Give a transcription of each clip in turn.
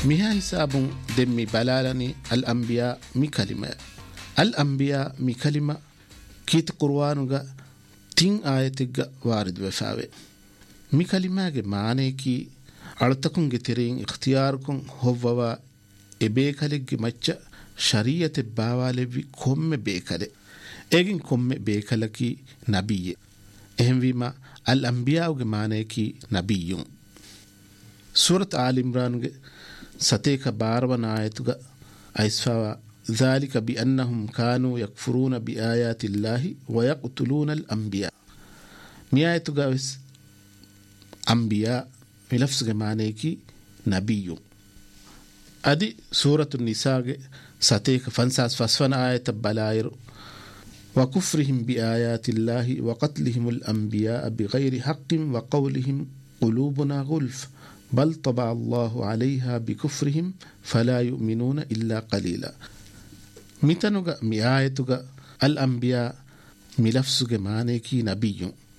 مها حساب دمي بلالني الأنبياء مي كلمة الأنبياء مي كلمة كيت قرآن تين آية وارد وفاوي مي كلمة معنى كي أرتكم جترين اختياركم هو إبيكالك مچ شريعة باوالي كم بيكالي اگin komme bekalaki nabiyye ehmwima al anbiya ge maane ki nabiyyun surat al imran ge sateka 12 ayatuga aisfawa dhalika bi annahum kanu yakfuruna bi ayati llahi wa yaqtuluna al anbiya mi ayatuga wis anbiya milafs ge maane ki nabiyyun adi surat an-nisa ge sateka fansas fasfana ayat balair وكفرهم بآيات الله وقتلهم الأنبياء بغير حق وقولهم قلوبنا غلف بل طبع الله عليها بكفرهم فلا يؤمنون إلا قليلا متنوغا مآيتوغا الأنبياء ملفسوغا مانيكي نبي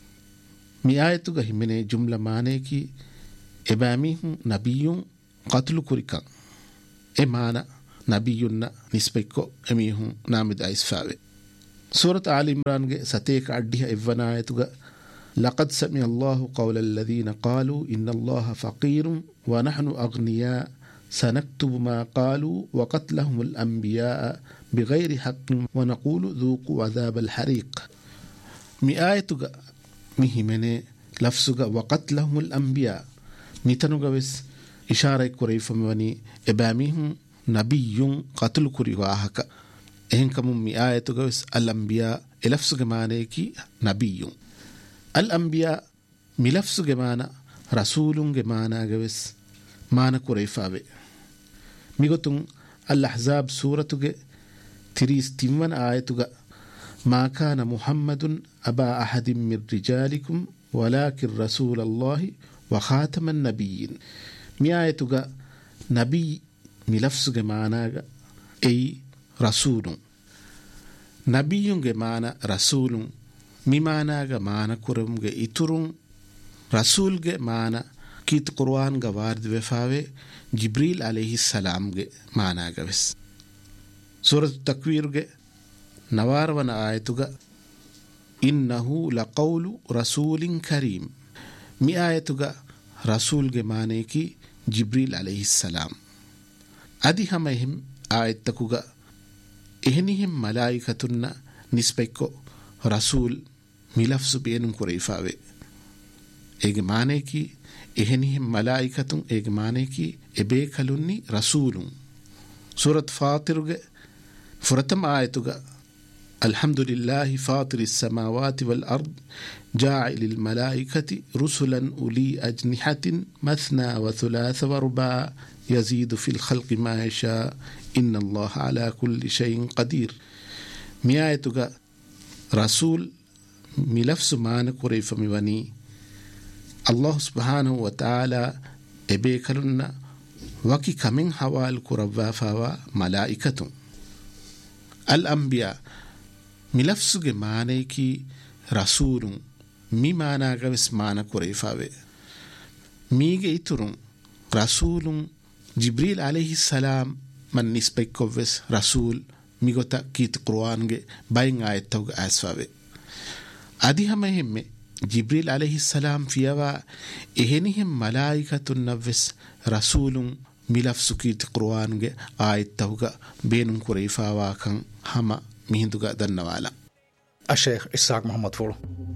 مآيتوغا همني جملة مانيكي إباميهم نبي قتل كوريكا إمانا نبينا نسبيكو أميهم نامد آيس فاوي سورة آل عمران ستيك عدها إفنايتها لقد سمع الله قول الذين قالوا إن الله فقير ونحن أغنياء سنكتب ما قالوا وقتلهم الأنبياء بغير حق ونقول ذوقوا عذاب الحريق مئايتها مهمني لفظها وقتلهم الأنبياء ميتنوغا بس إشارة كريفة مني إباميهم نبي قتل كري واهكا إهنكم مئات جوس الأنبياء لفظ جمانة كي نبي الأنبياء ملفظ جمانة رسول جمانة جوس مانا كريفاوي ميغتون الأحزاب سورة تريس تيمان آية ما كان محمد أبا أحد من رجالكم ولكن رسول الله وخاتم النبيين مئات نبي ملفظ جمانة أي رسول نبي جمانا رسول ممانا جمانا كرم إترون رسول جمانا كيت قرآن جوارد وفاوي جبريل عليه السلام جمانا جبس سورة التكوير نوار ونا آية إنه لقول رسول كريم مي آية رسول جمانا كي جبريل عليه السلام أدي همهم آية تكوغا إهنهم ملائكتنا نسبيكو رسول ملفظ بينهم كريفاوي إجمانيكي إهنهم ملائكة إجمانيكي إبيكالوني رسول سورة فاطر فرتم آيتوغا الحمد لله فاطر السماوات والأرض جاعل الملائكة رسلا أولي أجنحة مثنى وثلاث ورباع يزيد في الخلق ما يشاء إن الله على كل شيء قدير ميايتوغا رسول ملفظ مانا كريف ميواني الله سبحانه وتعالى إبيكرنا وكي كمين حوال كربا فاوا ملائكة الأنبياء ملفظ مانا كي رسول مي مانا غوس مانا كريفاوي ميغي إترون رسول جبريل عليه السلام من نسبة كوفس رسول ميغوتا كيت قرآن باين آية توغ أسفاوي أدي هم جبريل عليه السلام فيها إهنهم ملائكة النفس رسول ملفس كيت قرآن آية توغ بينهم كريفا واكن هما مهندوغا دنوالا الشيخ إسحاق محمد فورو